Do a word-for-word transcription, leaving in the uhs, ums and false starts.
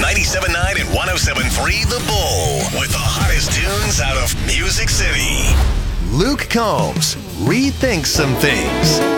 ninety-seven point nine and one oh seven point three The Bull with the hottest tunes out of Music City. Luke Combs rethinks some things.